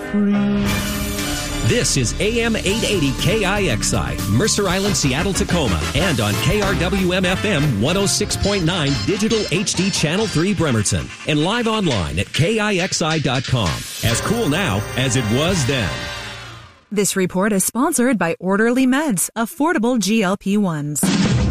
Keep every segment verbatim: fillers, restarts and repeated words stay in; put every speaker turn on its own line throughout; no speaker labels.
free.
This is A M eight eighty K I X I, Mercer Island, Seattle, Tacoma, and on K R W M F M one oh six point nine Digital H D Channel three Bremerton, and live online at K I X I dot com. As cool now as it was then.
This report is sponsored by Orderly Meds, affordable G L P ones.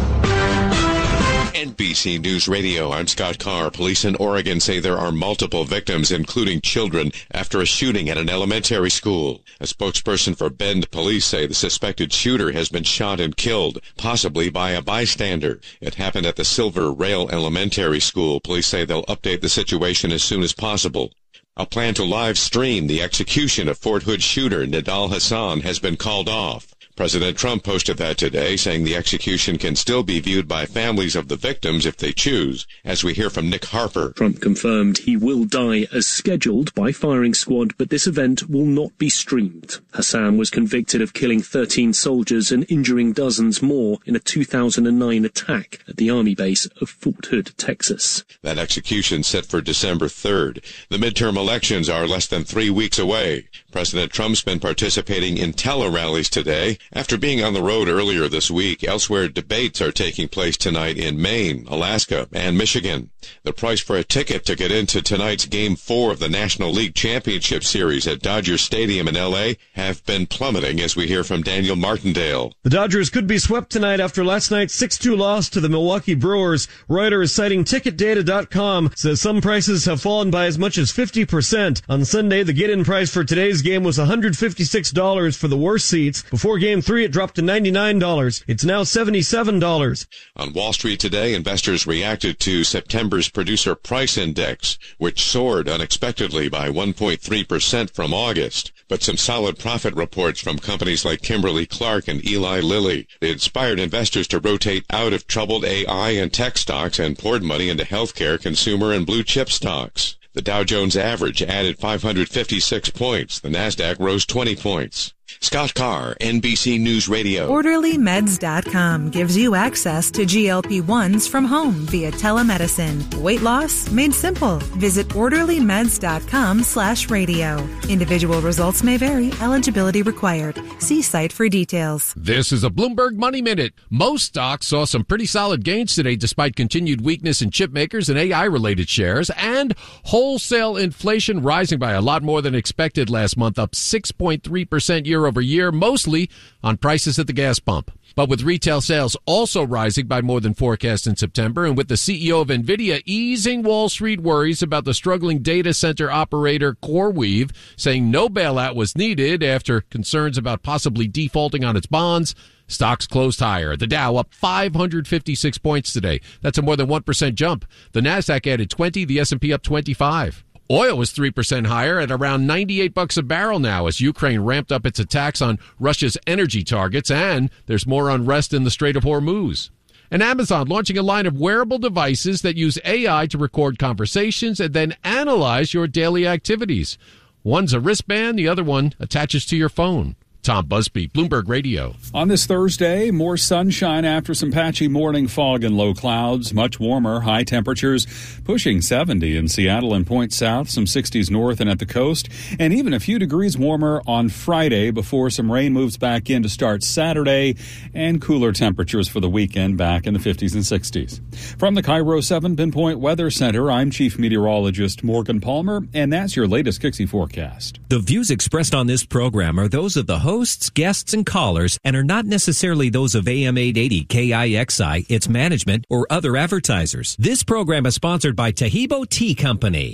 N B C News Radio, I'm Scott Carr. Police in Oregon say there are multiple victims, including children, after a shooting at an elementary school. A spokesperson for Bend Police say the suspected shooter has been shot and killed, possibly by a bystander. It happened at the Silver Rail Elementary School. Police say they'll update the situation as soon as possible. A plan to live stream the execution of Fort Hood shooter Nidal Hassan has been called off. President Trump posted that today, saying the execution can still be viewed by families of the victims if they choose, as we hear from Nick Harper.
Trump confirmed he will die as scheduled by firing squad, but this event will not be streamed. Hassan was convicted of killing thirteen soldiers and injuring dozens more in a two thousand nine attack at the Army base of Fort Hood, Texas.
That execution set for December third. The midterm elections are less than three weeks away. President Trump's been participating in tele-rallies today. After being on the road earlier this week, elsewhere debates are taking place tonight in Maine, Alaska, and Michigan. The price for a ticket to get into tonight's Game four of the National League Championship Series at Dodger Stadium in L A have been plummeting, as we hear from Daniel Martindale.
The Dodgers could be swept tonight after last night's six two loss to the Milwaukee Brewers. Reuters, citing ticket data dot com, says some prices have fallen by as much as fifty percent. On Sunday, the get-in price for today's game was one hundred fifty-six dollars for the worst seats. Before Game three, it dropped to ninety-nine dollars. It's now seventy-seven dollars.
On Wall Street today, investors reacted to September's Producer Price Index, which soared unexpectedly by one point three percent from August. But some solid profit reports from companies like Kimberly-Clark and Eli Lilly. They inspired investors to rotate out of troubled A I and tech stocks and poured money into healthcare, consumer, and blue-chip stocks. The Dow Jones average added five hundred fifty-six points. The Nasdaq rose twenty points. Scott Carr, N B C News Radio.
Orderly Meds dot com gives you access to G L P ones from home via telemedicine. Weight loss made simple. Visit Orderly Meds dot com slash radio. Individual results may vary. Eligibility required. See site for details.
This is a Bloomberg Money Minute. Most stocks saw some pretty solid gains today despite continued weakness in chip makers and A I-related shares, and wholesale inflation rising by a lot more than expected last month, up six point three percent year over year, mostly on prices at the gas pump. But with retail sales also rising by more than forecast in September, and with the C E O of NVIDIA easing Wall Street worries about the struggling data center operator CoreWeave, saying no bailout was needed after concerns about possibly defaulting on its bonds, stocks closed higher. The Dow up five hundred fifty-six points today. That's a more than one percent jump. The Nasdaq added twenty, the S and P up twenty-five. Oil was three percent higher at around ninety-eight bucks a barrel now as Ukraine ramped up its attacks on Russia's energy targets, and there's more unrest in the Strait of Hormuz. And Amazon launching a line of wearable devices that use A I to record conversations and then analyze your daily activities. One's a wristband, the other one attaches to your phone. Tom Busby, Bloomberg Radio.
On this Thursday, more sunshine after some patchy morning fog and low clouds. Much warmer, high temperatures pushing seventy in Seattle and Point South, some sixties north and at the coast, and even a few degrees warmer on Friday before some rain moves back in to start Saturday, and cooler temperatures for the weekend back in the fifties and sixties. From the Cairo seven Pinpoint Weather Center, I'm Chief Meteorologist Morgan Palmer, and that's your latest Kixie forecast.
The views expressed on this program are those of the hosts, guests, and callers, and are not necessarily those of A M eight eighty K I X I, its management, or other advertisers. This program is sponsored by Tahibo Tea Company.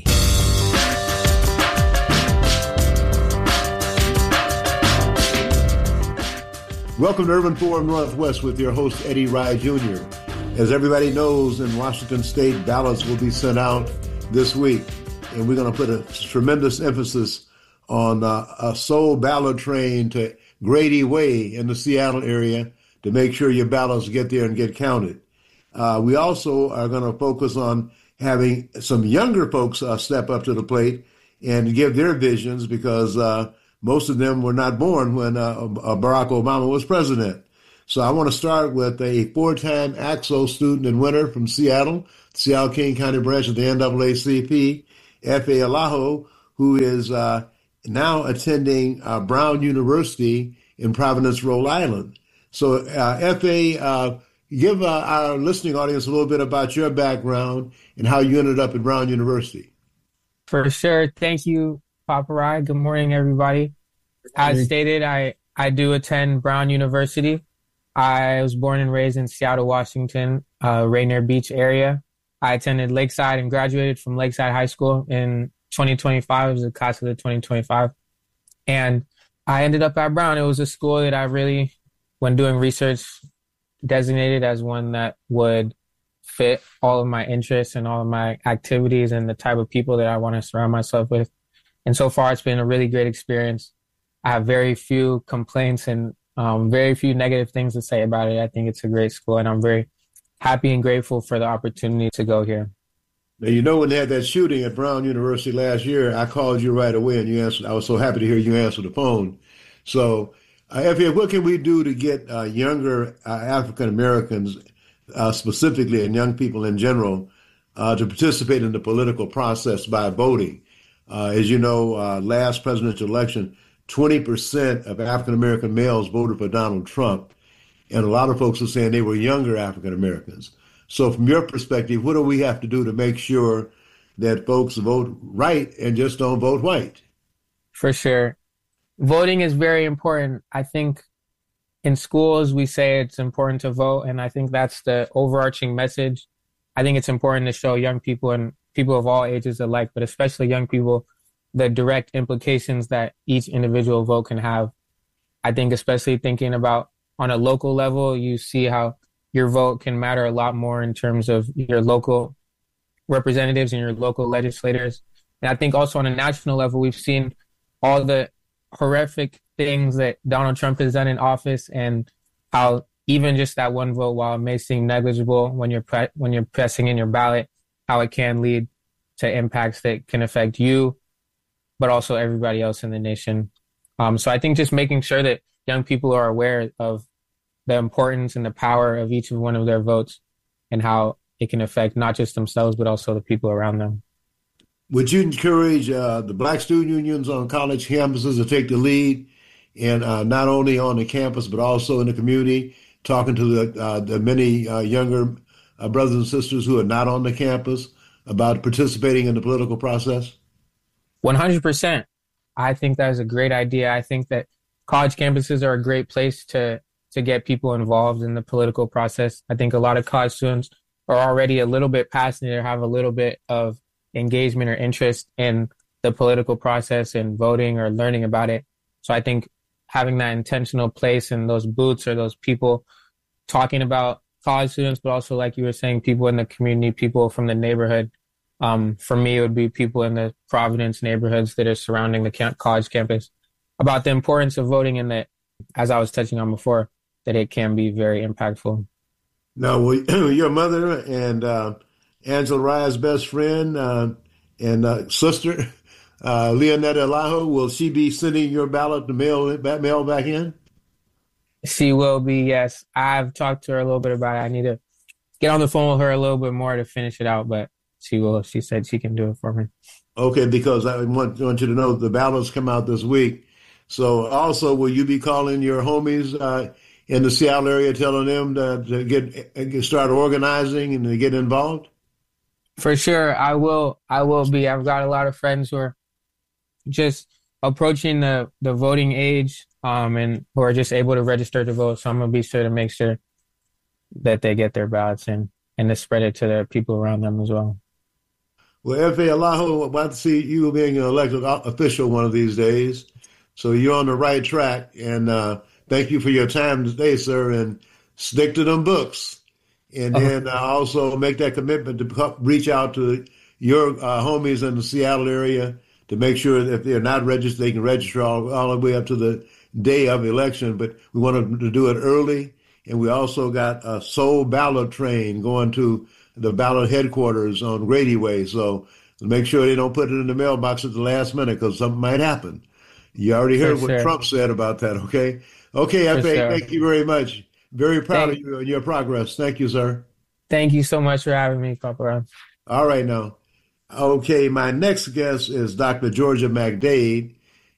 Welcome to Urban Forum Northwest with your host, Eddie Rye Junior As everybody knows, in Washington State, ballots will be sent out this week, and we're going to put a tremendous emphasis on uh, a soul ballot train to Grady Way in the Seattle area to make sure your ballots get there and get counted. Uh, we also are going to focus on having some younger folks uh, step up to the plate and give their visions, because uh, most of them were not born when uh, Barack Obama was president. So I want to start with a four-time A C S O student and winner from Seattle, Seattle King County branch of the N double A C P, F A Alaho, who is uh, now attending uh, Brown University in Providence, Rhode Island. So, uh, F A, uh, give uh, our listening audience a little bit about your background and how you ended up at Brown University.
For sure. Thank you, Papa Rye. Good morning, everybody. As stated, I, I do attend Brown University. I was born and raised in Seattle, Washington, uh, Rainier Beach area. I attended Lakeside and graduated from Lakeside High School in twenty twenty-five. It was the class of the twenty twenty-five. And I ended up at Brown. It was a school that I really, when doing research, designated as one that would fit all of my interests and all of my activities and the type of people that I want to surround myself with. And so far, it's been a really great experience. I have very few complaints and um, very few negative things to say about it. I think it's a great school, and I'm very happy and grateful for the opportunity to go here.
Now, you know, when they had that shooting at Brown University last year, I called you right away and you answered. I was so happy to hear you answer the phone. So, uh, F A, what can we do to get uh, younger uh, African Americans, uh, specifically, and young people in general, uh, to participate in the political process by voting? Uh, as you know, uh, last presidential election, twenty percent of African American males voted for Donald Trump. And a lot of folks are saying they were younger African Americans. So from your perspective, what do we have to do to make sure that folks vote right and just don't vote white?
For sure. Voting is very important. I think in schools, we say it's important to vote. And I think that's the overarching message. I think it's important to show young people and people of all ages alike, but especially young people, the direct implications that each individual vote can have. I think especially thinking about on a local level, you see how your vote can matter a lot more in terms of your local representatives and your local legislators. And I think also on a national level, we've seen all the horrific things that Donald Trump has done in office and how even just that one vote, while it may seem negligible when you're pre- when you're pressing in your ballot, how it can lead to impacts that can affect you, but also everybody else in the nation. Um, so I think just making sure that young people are aware of the importance and the power of each of one of their votes and how it can affect not just themselves, but also the people around them.
Would you encourage uh, the Black student unions on college campuses to take the lead and uh, not only on the campus, but also in the community, talking to the, uh, the many uh, younger uh, brothers and sisters who are not on the campus about participating in the political process?
one hundred percent. I think that is a great idea. I think that college campuses are a great place to to get people involved in the political process. I think a lot of college students are already a little bit passionate or have a little bit of engagement or interest in the political process and voting or learning about it. So I think having that intentional place in those booths or those people talking about college students, but also, like you were saying, people in the community, people from the neighborhood. Um, for me, it would be people in the Providence neighborhoods that are surrounding the college campus about the importance of voting, and that, as I was touching on before, that it can be very impactful.
Now, will your mother and uh, Angela Rye's best friend uh, and uh, sister, uh, Leonetta Elaho, will she be sending your ballot to mail, mail back in?
She will be, yes. I've talked to her a little bit about it. I need to get on the phone with her a little bit more to finish it out, but she will. She said she can do it for me.
Okay, because I want, want you to know the ballots come out this week. So also, will you be calling your homies uh, in the Seattle area, telling them to, to get, get start organizing and to get involved?
For sure, I will. I will be. I've got a lot of friends who are just approaching the, the voting age um, and who are just able to register to vote. So I'm going to be sure to make sure that they get their ballots in and to spread it to the people around them as well.
Well, F A Elaho, I'd like to see you being an elected official one of these days. So you're on the right track. And uh, thank you for your time today, sir. And stick to them books. And then uh, also make that commitment to reach out to your uh, homies in the Seattle area to make sure that if they're not registered, they can register all, all the way up to the day of election. But we want to do it early. And we also got a Soul ballot train going to the ballot headquarters on Grady Way. So make sure they don't put it in the mailbox at the last minute because something might happen. You already heard
For
what
sure.
Trump said about that, okay? Okay, F A,
sure.
Thank you very much. Very proud
Thank-
of you and your progress. Thank you, sir.
Thank you so much for having me, Papa Ron.
All right, now. Okay, my next guest is Doctor Georgia McDade,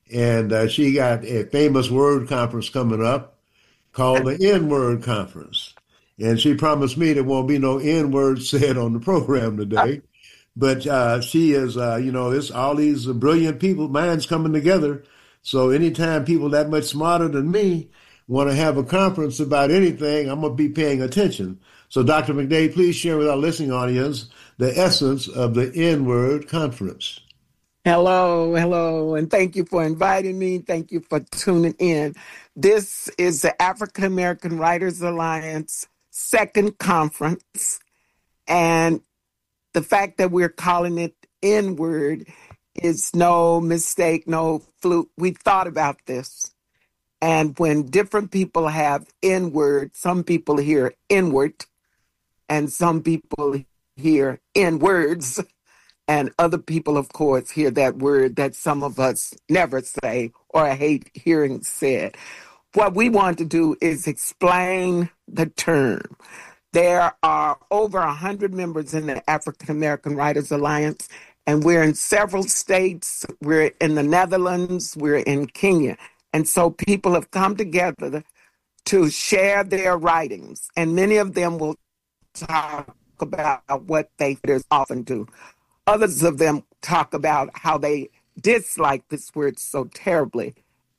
and uh, she got a famous word conference coming up called the N-Word Conference. And she promised me there won't be no N-word said on the program today. But uh, she is, uh, you know, it's all these brilliant people, minds coming together. So anytime people that much smarter than me want to have a conference about anything, I'm going to be paying attention. So Doctor McDade, please share with our listening audience the essence of the N-Word Conference.
Hello, hello, and thank you for inviting me. Thank you for tuning in. This is the African American Writers Alliance second conference, and the fact that we're calling it N-Word is no mistake, no fluke. We thought about this, and when different people have N-Word, some people hear N-word, and some people hear N-words. And other people, of course, hear that word that some of us never say or hate hearing said. What we want to do is explain the term. There are over one hundred members in the African American Writers Alliance, and we're in several states. We're in the Netherlands. We're in Kenya. And so people have come together to share their writings, and many of them will talk about what they often do. Others of them talk about how they dislike this word so terribly.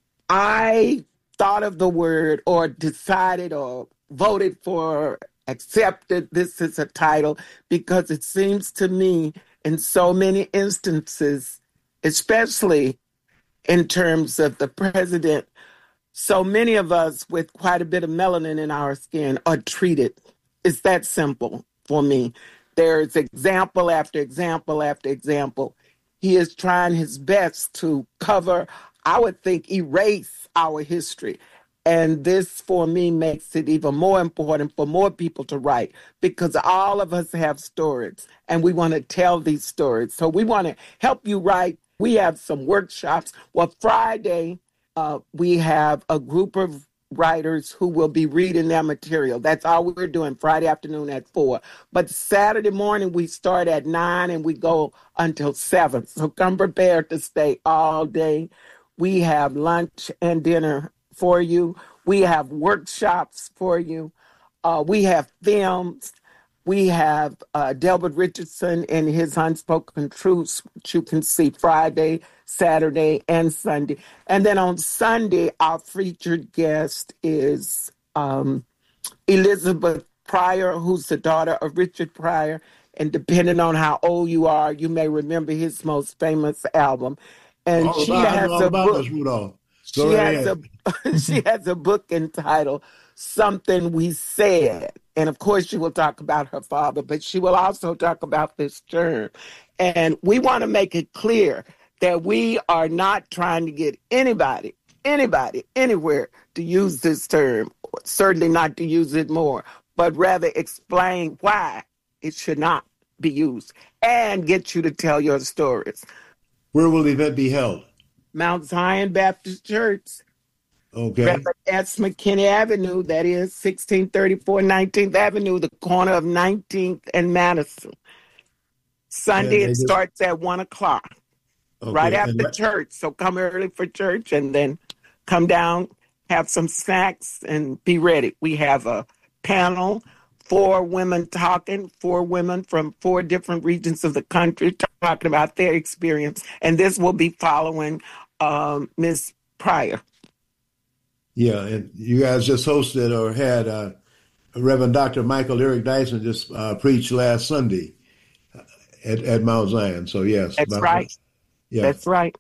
I thought of the word or decided or voted for, accepted this as a title because it seems to me in so many instances, especially in terms of the president, so many of us with quite a bit of melanin in our skin are treated. It's that simple for me. There's example after example after example. He is trying his best to cover, I would think, erase our history. And this, for me, makes it even more important for more people to write because all of us have stories and we want to tell these stories. So we want to help you write. We have some workshops. Well, Friday, uh, we have a group of writers who will be reading their material. That's all we're doing Friday afternoon at four. But Saturday morning, we start at nine and we go until seven. So come prepared to stay all day. We have lunch and dinner for you. We have workshops for you. Uh, we have films. We have uh, Delbert Richardson and his Unspoken Truths, which you can see Friday, Saturday, and Sunday. And then on Sunday, our featured guest is um, Elizabeth Pryor, who's the daughter of Richard Pryor. And depending on how old you are, you may remember his most famous album. And
all
she
about,
has
all
a
about
book.
This, Rudolph.
She
Go
has
ahead.
a she has a book entitled Something We Said. And of course, she will talk about her father, but she will also talk about this term. And we want to make it clear that we are not trying to get anybody, anybody, anywhere to use this term, certainly not to use it more, but rather explain why it should not be used and get you to tell your stories.
Where will the event be held?
Mount Zion Baptist Church.
Okay.
Reverend S. McKinney Avenue, that is sixteen thirty-four nineteenth Avenue, the corner of nineteenth and Madison. Sunday, it
just,
starts at one o'clock,
okay.
right after
and,
church. So come early for church and then come down, have some snacks, and be ready. We have a panel, four women talking, four women from four different regions of the country talking about their experience. And this will be following um, Miz Pryor.
Yeah, and you guys just hosted or had uh, Reverend Doctor Michael Eric Dyson just uh, preached last Sunday at, at Mount Zion. So, yes.
That's
my,
right.
Yeah.
That's right.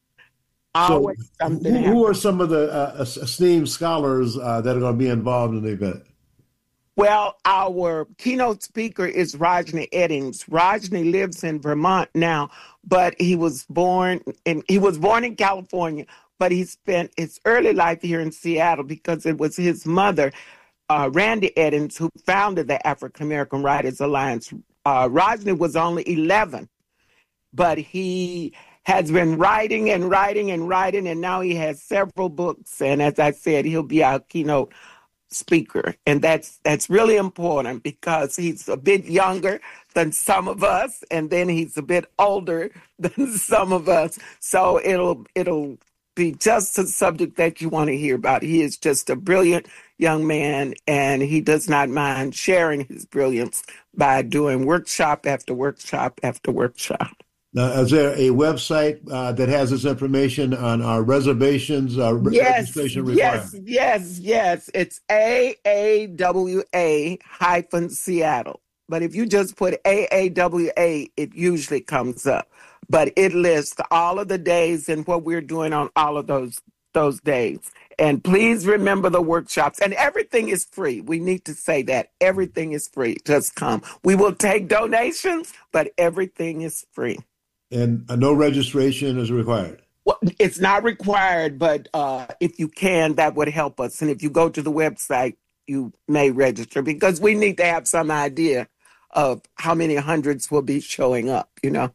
Always
so,
something
who, who are some of the uh, esteemed scholars uh, that are going to be involved in the event?
Well, our keynote speaker is Rajni Eddings. Rajni lives in Vermont now, but he was born in he was born in California, but he spent his early life here in Seattle because it was his mother, uh, Randy Eddings, who founded the African American Writers Alliance. Uh, Rajni was only eleven, but he has been writing and writing and writing, and now he has several books. And as I said, he'll be our keynote speaker. And that's that's really important because he's a bit younger than some of us, and then he's a bit older than some of us. So it'll it'll be just the subject that you want to hear about. He is just a brilliant young man, and he does not mind sharing his brilliance by doing workshop after workshop after workshop.
Now, is there a website uh, that has this information on our reservations, our re-
yes,
registration requirements?
Yes, yes, yes. It's A A W A hyphen Seattle. But if you just put A A W A, it usually comes up. But it lists all of the days and what we're doing on all of those those days. And please remember the workshops. And everything is free. We need to say that. Everything is free. Just come. We will take donations, but everything is free.
And uh, no registration is required?
Well, it's not required, but uh, if you can, that would help us. And if you go to the website, you may register, because we need to have some idea of how many hundreds will be showing up, you know.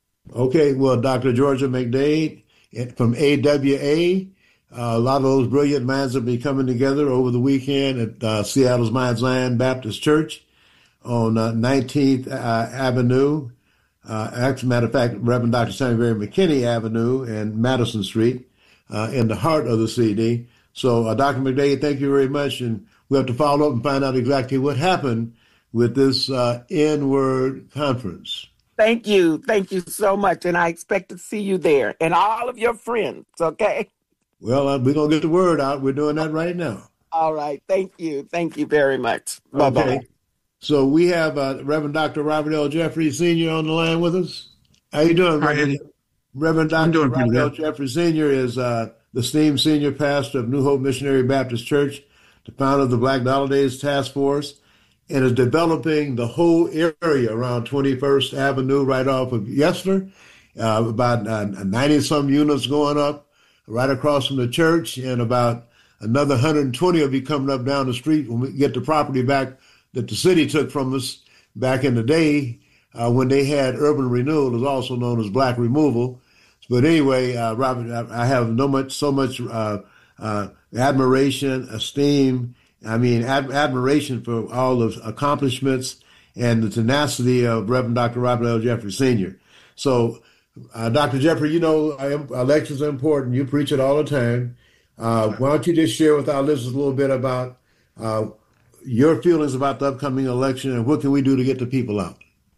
Okay, well, Doctor Georgia McDade from A W A, uh, a lot of those brilliant minds will be coming together over the weekend at uh, Seattle's Mount Zion Baptist Church on uh, nineteenth uh, Avenue. Uh, as a matter of fact, Reverend Doctor Samuel McKinney Avenue and Madison Street uh, in the heart of the C D. So, uh, Doctor McDade, thank you very much. And we have to follow up and find out exactly what happened with this uh, N-word conference. Thank you. Thank you so much. And I expect to see you there and all of your friends, okay? Well, uh, we're going to get the word out. We're doing that right now. All right. Thank you. Thank you very much. Bye-bye. Okay. So we have uh, Reverend Doctor Robert L. Jeffrey Senior on the line with us. How you doing, Reverend? Hi, Reverend Doctor Robert L. Jeffrey Senior is uh, the esteemed senior pastor of New Hope Missionary Baptist Church, the founder of the Black Dollar Days Task Force, and is developing the whole area around twenty-first Avenue right off of Yesler. Uh, about uh, ninety-some units going up right across from the church, and about another one hundred twenty will be coming up down the street when we get the property back that the city took from us back in the day uh, when they had urban renewal. It was also known as black removal. But anyway, uh, Robert, I, I have no much, so much uh, uh, admiration, esteem, I mean, ad- admiration for all the accomplishments and the tenacity of Reverend Doctor Robert L. Jeffrey Senior So, uh, Doctor Jeffrey, you know, I am, uh, lectures are important. You preach it all the time. Uh, why don't you just share with our listeners a little bit about uh, your feelings about the upcoming election and what can we do to get the people out?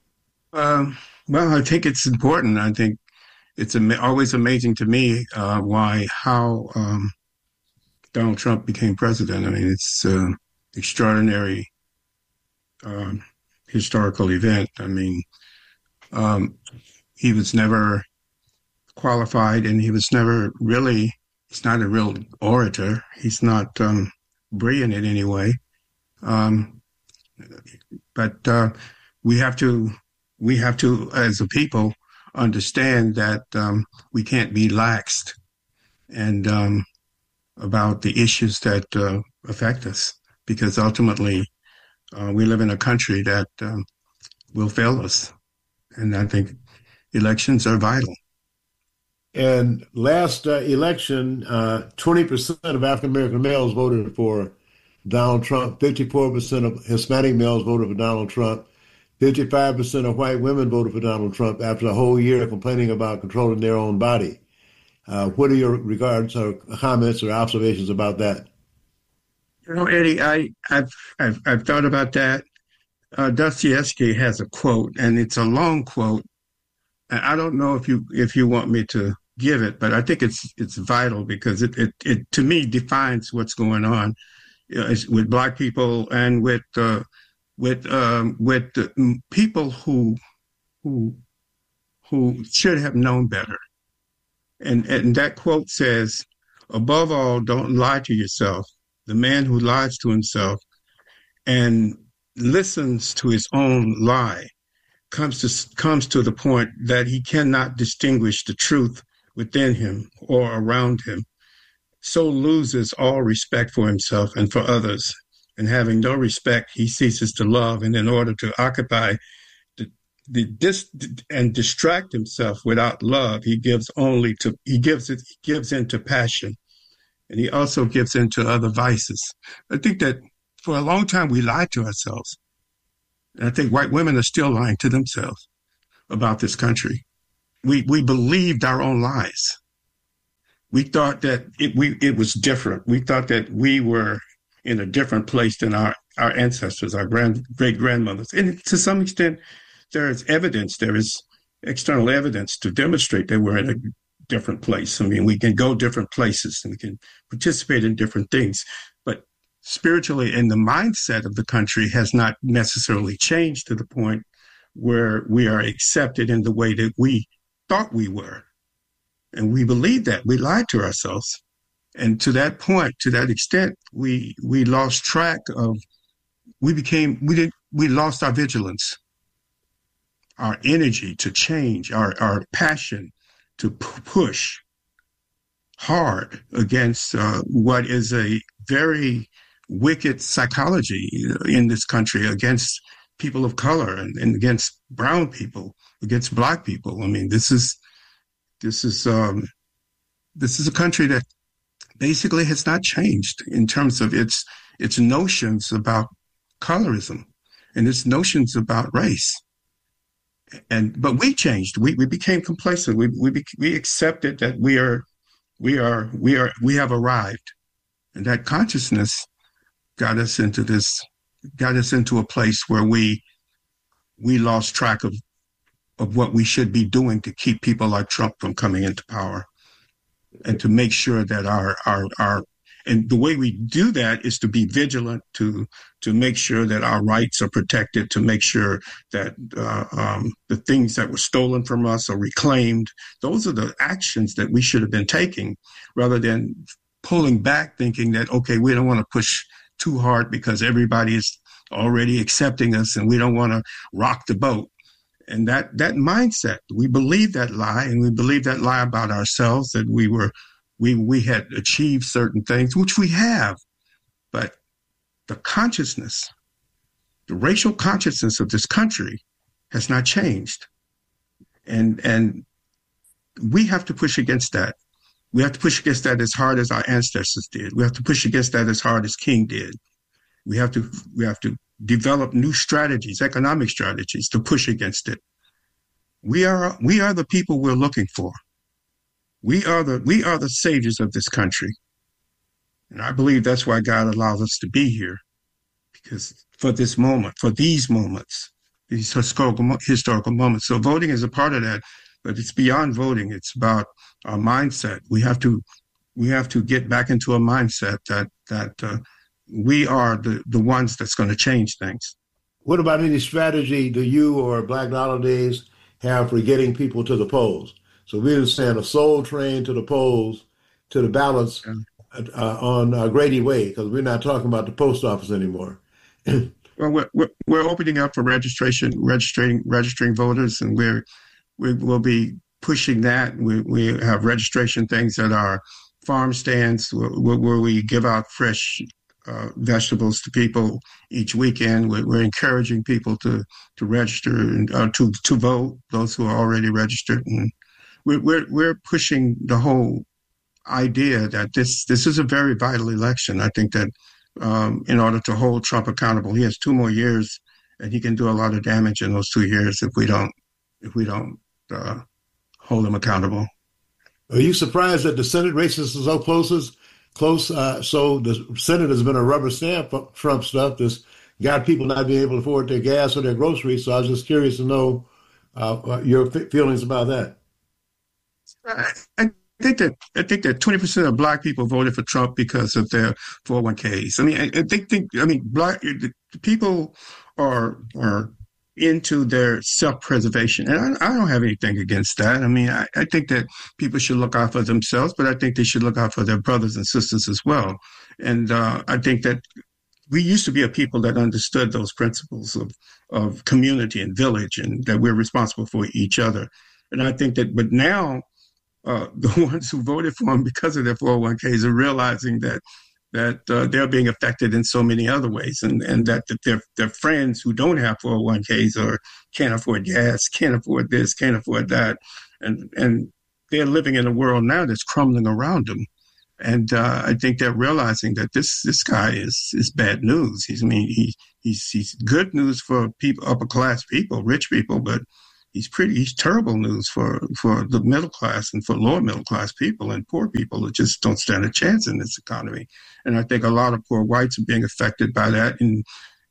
Um, well, I think it's important. I think it's am- always amazing to me uh, why, how um, Donald Trump became president. I mean, it's an uh, extraordinary uh, historical event. I mean, um, he was never qualified, and he was never really, he's not a real orator. He's not um, brilliant in any way. Um, but uh, we have to, we have to, as a people, understand that um, we can't be laxed and um, about the issues that uh, affect us, because ultimately uh, we live in a country that um, will fail us, and I think elections are vital. And last uh, election, uh, twenty percent of African American males voted for Donald Trump, fifty-four percent of Hispanic males voted for Donald Trump, fifty-five percent of white women voted for Donald Trump after a whole year of complaining about controlling their own body. Uh, what are your regards or comments or observations about that? You know, Eddie, I, I've, I've, I've thought about that. Uh, Dostoevsky has a quote, and it's a long quote. And I don't know if you if you want me to give it, but I think it's it's vital because it, it, it to me defines what's going on uh, with Black people and with uh, with um, with uh, people who who who should have known better. And and that quote says, above all, don't lie to yourself. The man who lies to himself and listens to his own lie comes to comes to the point that he cannot distinguish the truth within him or around him, so loses all respect for himself and for others. And having no respect, he ceases to love. And in order to occupy the, the dis, and distract himself without love, he gives only to he gives it he gives into passion, and he also gives into other vices. I think that for a long time we lied to ourselves. And I think white women are still lying to themselves about this country. We we believed our own lies. we thought that it, we, it was different. We thought that we were in a different place than our, our ancestors, our grand, great grandmothers. And to some extent, there is evidence, there is external evidence to demonstrate that we're in a different place. I mean, we can go different places and we can participate in different things. But spiritually, and the mindset of the country has not necessarily changed to the point where we are accepted in the way that we thought we were. And we believed that. We lied to ourselves. And to that point, to that extent, we we lost track of, we became, we did, we lost our vigilance, our energy to change, our, our passion to p- push hard against uh, what is a very wicked psychology in this country against people of color and, and against brown people, against black people. I mean, this is this is um, this is a country that basically has not changed in terms of its its notions about colorism and its notions about race. And but we changed. We we became complacent. We we we accepted that we are we are we are we have arrived, and that consciousness got us into this got us into a place where we we lost track of of what we should be doing to keep people like Trump from coming into power, and to make sure that our our our and the way we do that is to be vigilant, to to make sure that our rights are protected, to make sure that uh, um, the things that were stolen from us are reclaimed. Those are the actions that we should have been taking, rather than pulling back, thinking that, okay, we don't want to push too hard because everybody is already accepting us and we don't want to rock the boat. And that that mindset, we believe that lie, and we believe that lie about ourselves, that we were we we had achieved certain things, which we have. But the consciousness, the racial consciousness of this country has not changed. And and we have to push against that. We have to push against that as hard as our ancestors did. We have to push against that as hard as King did. We have to we have to develop new strategies, economic strategies, to push against it. We are we are the people we're looking for. We are the we are the saviors of this country. And I believe that's why God allows us to be here, because for this moment, for these moments, these historical historical moments. So voting is a part of that, but it's beyond voting. It's about our mindset. We have to we have to get back into a mindset that that uh, we are the, the ones that's going to change things.
What about any strategy do you or Black Dollar Days have for getting people to the polls? So we didn't send a soul train to the polls, to the ballots uh, on uh, Grady Way, because we're not talking about the post office anymore.
Well, we're, we're we're opening up for registration, registering registering voters, and we're we will be pushing that. We we have registration things at our farm stands where, where we give out fresh Uh, vegetables to people each weekend. We're, we're encouraging people to to register and uh, to to vote. Those who are already registered, and we're we're we're pushing the whole idea that this this is a very vital election. I think that um, in order to hold Trump accountable, he has two more years, and he can do a lot of damage in those two years if we don't if we don't uh, hold him accountable.
Are you surprised that the Senate races are so close? Close, uh, so the Senate has been a rubber stamp for Trump stuff that's got people not being able to afford their gas or their groceries. So I was just curious to know uh, your f- feelings about that.
I think that I think that twenty percent of Black people voted for Trump because of their four oh one k's. I mean, I, I think, think I mean, Black people are are into their self-preservation, and I, I don't have anything against that. I mean, I, I think that people should look out for themselves, but I think they should look out for their brothers and sisters as well. And uh, I think that we used to be a people that understood those principles of of community and village, and that we're responsible for each other. And I think that, but now uh, the ones who voted for him because of their four oh one k's are realizing that that uh, they're being affected in so many other ways, and, and that, that their their friends who don't have four oh one k's or can't afford gas, can't afford this, can't afford that, and and they're living in a world now that's crumbling around them. And uh, I think they're realizing that this this guy is is bad news. He's I mean he he's he's good news for people, upper class people, rich people, but he's pretty, he's terrible news for, for the middle class and for lower middle class people and poor people that just don't stand a chance in this economy. And I think a lot of poor whites are being affected by that. And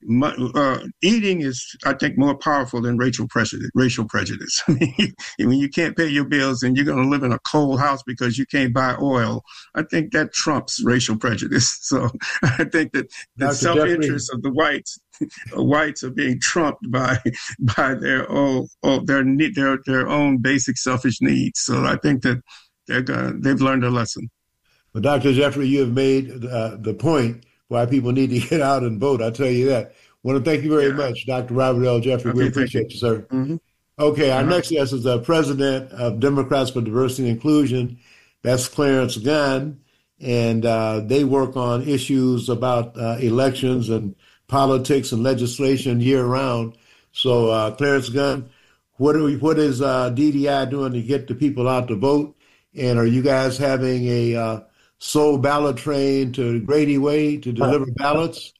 uh, eating is, I think, more powerful than racial prejudice. Racial prejudice. I mean, when you can't pay your bills and you're going to live in a cold house because you can't buy oil, I think that trumps racial prejudice. So I think that the self-interest of the whites, whites are being trumped by by their own oh, their their their own basic selfish needs. So I think that they're gonna, they've learned a lesson.
Well, Doctor Jeffrey, you have made uh, the point why people need to get out and vote. I'll tell you that. I want to thank you very yeah. much, Doctor Robert L. Jeffrey. Okay, we appreciate you. you, sir. Mm-hmm. Okay, our uh-huh. next guest is the president of Democrats for Diversity and Inclusion. That's Clarence Gunn, and uh, they work on issues about uh, elections and politics and legislation year round. So, uh, Clarence Gunn, what are we, what is uh, D D I doing to get the people out to vote? And are you guys having a uh, soul ballot train to Grady Way to deliver ballots?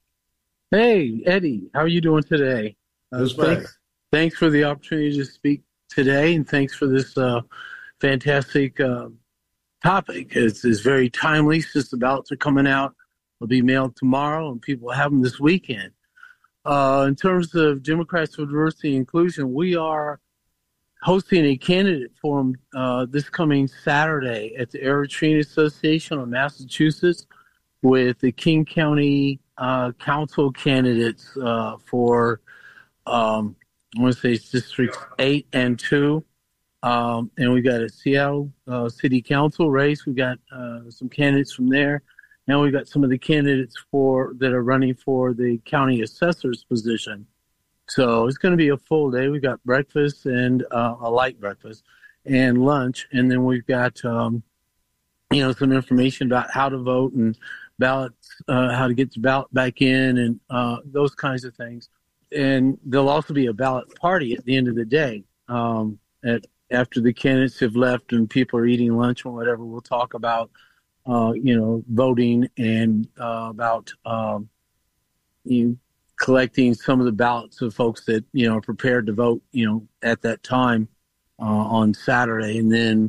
Hey, Eddie, how are you doing today? Uh, thanks, thanks for the opportunity to speak today, and thanks for this uh, fantastic uh, topic. It's, it's very timely since the ballots are coming out. They'll be mailed tomorrow, and people will have them this weekend. Uh, in terms of Democrats for Diversity and Inclusion, we are hosting a candidate forum uh, this coming Saturday at the Eritrean Association of Massachusetts with the King County uh, Council candidates uh, for, um, I want to say it's Districts eight and two. Um, and we got a Seattle uh, City Council race. We got uh, some candidates from there. And we got some of the candidates for that are running for the county assessor's position. So it's going to be a full day. We've got breakfast and uh, a light breakfast and lunch. And then we've got, um, you know, some information about how to vote and ballots, uh, how to get the ballot back in and uh, those kinds of things. And there'll also be a ballot party at the end of the day. Um, at, after the candidates have left and people are eating lunch or whatever, we'll talk about, uh, you know, voting and uh, about, um, you know, collecting some of the ballots of folks that, you know, are prepared to vote, you know, at that time uh, on Saturday. And then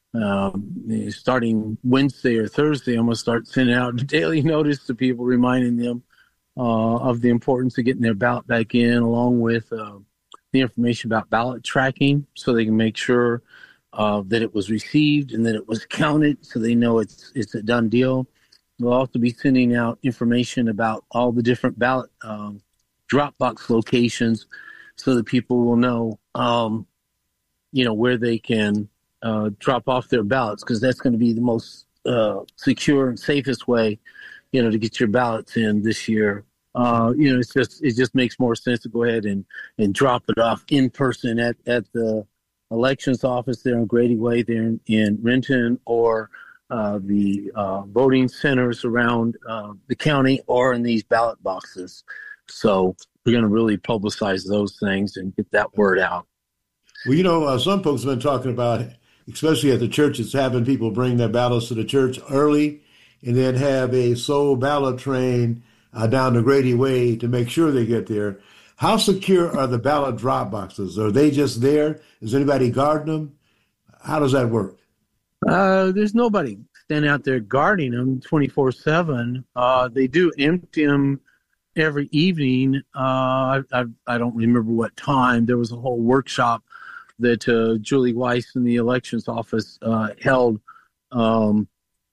um, starting Wednesday or Thursday, I'm going to start sending out a daily notice to people, reminding them uh, of the importance of getting their ballot back in, along with uh, the information about ballot tracking so they can make sure uh, that it was received and that it was counted so they know it's it's a done deal. We'll also be sending out information about all the different ballot um, drop box locations so that people will know, um, you know, where they can uh, drop off their ballots, because that's going to be the most uh, secure and safest way, you know, to get your ballots in this year. Uh, you know, it's just it just makes more sense to go ahead and, and drop it off in person at, at the elections office there in Grady Way there in, in Renton, or Uh, the uh, voting centers around uh, the county, or in these ballot boxes. So we're going to really publicize those things and get that word out.
Well, you know, uh, some folks have been talking about, especially at the churches, having people bring their ballots to the church early and then have a soul ballot train uh, down the Grady Way to make sure they get there. How secure are the ballot drop boxes? Are they just there? Is anybody guarding them? How does that work?
Uh, there's nobody standing out there guarding them twenty-four seven. Uh, they do empty them every evening. Uh, I, I, I don't remember what time. There was a whole workshop that uh, Julie Weiss in the elections office uh, held, um,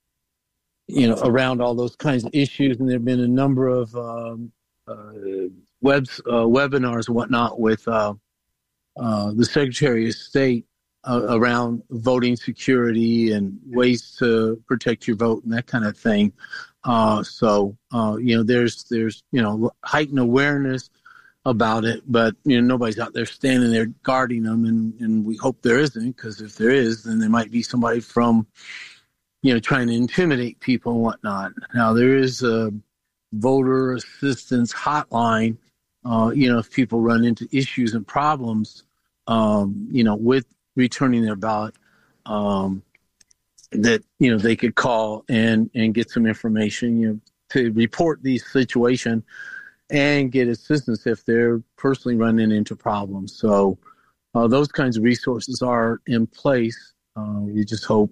you know, around all those kinds of issues. And there have been a number of um, uh, webs, uh, webinars and whatnot with uh, uh, the Secretary of State Uh, around voting security and ways to protect your vote and that kind of thing. Uh, so, uh, you know, there's, there's, you know, heightened awareness about it, but, you know, nobody's out there standing there guarding them. And, and we hope there isn't, because if there is, then there might be somebody from, you know, trying to intimidate people and whatnot. Now, there is a voter assistance hotline, uh, you know, if people run into issues and problems, um, you know, with returning their ballot, um, that, you know, they could call and, and get some information, you know, to report the situation and get assistance if they're personally running into problems. So, uh, those kinds of resources are in place. Uh, we just hope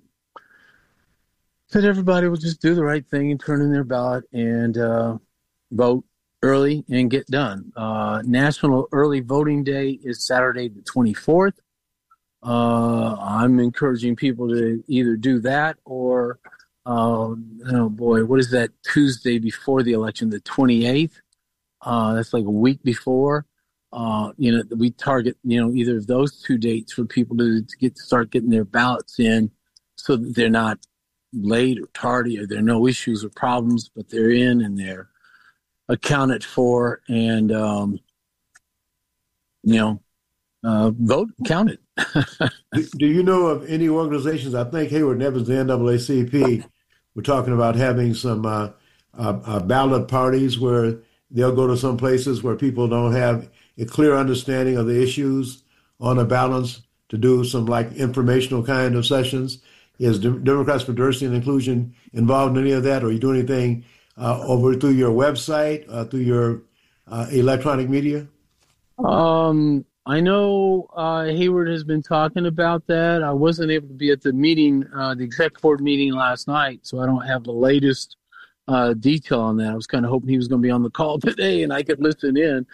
that everybody will just do the right thing and turn in their ballot and uh, vote early and get done. Uh, National Early Voting Day is Saturday the twenty-fourth. Uh, I'm encouraging people to either do that or, uh, oh boy, what is that Tuesday before the election, the twenty-eighth? Uh, that's like a week before. Uh, you know, we target, you know, either of those two dates for people to, to get start getting their ballots in so that they're not late or tardy or there are no issues or problems, but they're in and they're accounted for and, um, you know, uh, vote counted.
do, do you know of any organizations? I think Hayward and Evans, the N double A C P, we're talking about having some uh, uh, uh, ballot parties where they'll go to some places where people don't have a clear understanding of the issues on a balance to do some like informational kind of sessions. Is Democrats for Diversity and Inclusion involved in any of that? Or are you doing anything uh, over through your website, uh, through your uh, electronic media?
Um, I know uh, Hayward has been talking about that. I wasn't able to be at the meeting, uh, the exec board meeting last night, so I don't have the latest uh, detail on that. I was kind of hoping he was going to be on the call today and I could listen in.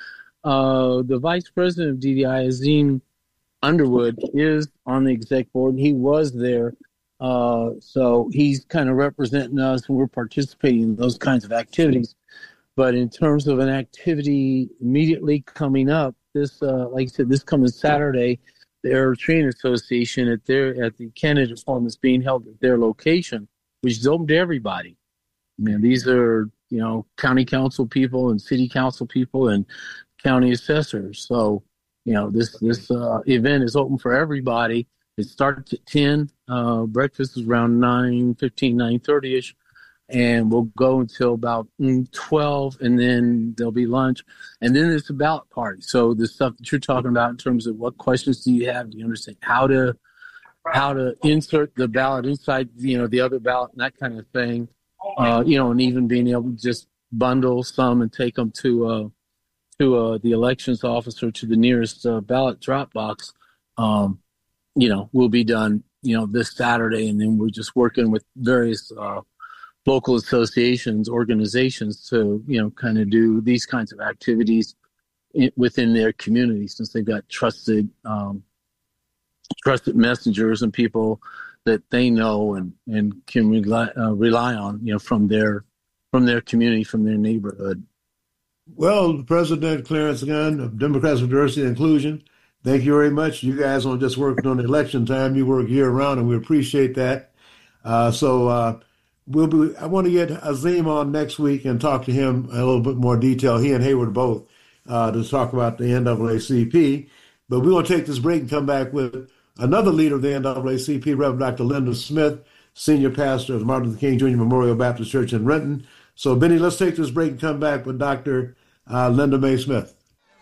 Uh, the vice president of D D I, Azim Underwood, is on the exec board. He was there. Uh, so he's kind of representing us and we're participating in those kinds of activities. But in terms of an activity immediately coming up, this, uh, like I said, this coming Saturday, the Air Train Association at their, at the candidate forum is being held at their location, which is open to everybody. I mean, these are, you know, county council people and city council people and county assessors. So, you know, this, this, uh, event is open for everybody. It starts at ten. Uh, breakfast is around nine fifteen, nine thirty-ish. And we'll go until about mm, twelve, and then there'll be lunch. And then it's a ballot party. So the stuff that you're talking about in terms of what questions do you have? Do you understand how to how to insert the ballot inside, you know, the other ballot and that kind of thing? Uh, you know, and even being able to just bundle some and take them to uh, to uh, the elections officer to the nearest uh, ballot drop box. Um, you know, will be done, you know, this Saturday. And then we're just working with various uh, local associations, organizations to, you know, kind of do these kinds of activities in, within their community, since they've got trusted, um, trusted messengers and people that they know and, and can rely, uh, rely on, you know, from their, from their community, from their neighborhood.
Well, President Clarence Gunn of Democrats for Diversity and Inclusion, thank you very much. You guys aren't just working on election time. You work year round, and we appreciate that. Uh, so uh, we'll be. I want to get Azim on next week and talk to him a little bit more detail. He and Hayward both uh, to talk about the N double A C P. But we're going to take this break and come back with another leader of the N double A C P, Reverend Doctor Linda Smith, Senior Pastor of Martin Luther King Junior Memorial Baptist Church in Renton. So, Benny, let's take this break and come back with Doctor Uh, Linda Mae Smith.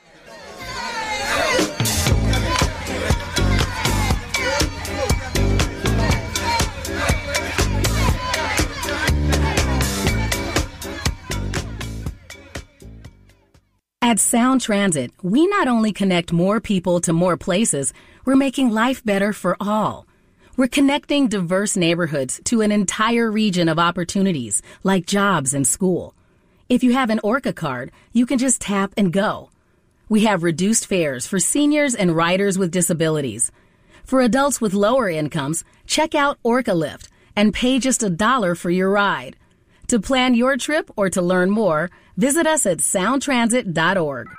At Sound Transit, we not only connect more people to more places, we're making life better for all. We're connecting diverse neighborhoods to an entire region of opportunities, like jobs and school. If you have an ORCA card, you can just tap and go. We have reduced fares for seniors and riders with disabilities. For adults with lower incomes, check out ORCA Lift and pay just a dollar for your ride. To plan your trip or to learn more, visit us at sound transit dot org.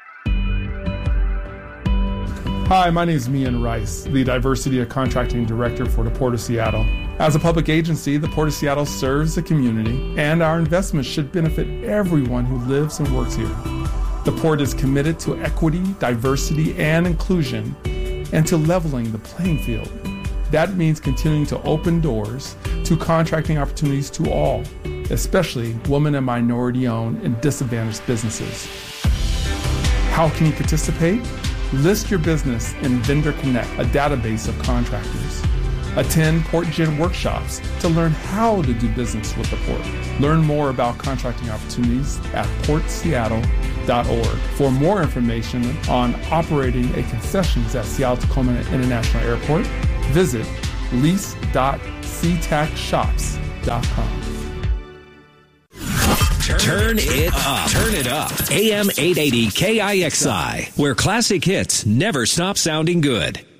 Hi, my name is Mian Rice, the Diversity of Contracting Director for the Port of Seattle. As a public agency, the Port of Seattle serves the community, and our investments should benefit everyone who lives and works here. The Port is committed to equity, diversity, and inclusion, and to leveling the playing field. That means continuing to open doors to contracting opportunities to all, especially women and minority-owned and disadvantaged businesses. How can you participate? List your business in Vendor Connect, a database of contractors. Attend PortGen workshops to learn how to do business with the Port. Learn more about contracting opportunities at port seattle dot org. For more information on operating a concessions at Seattle-Tacoma International Airport, visit lease dot c tac shops dot com.
Turn it up. Turn it up. A M eight eighty K I X I, where classic hits never stop sounding good.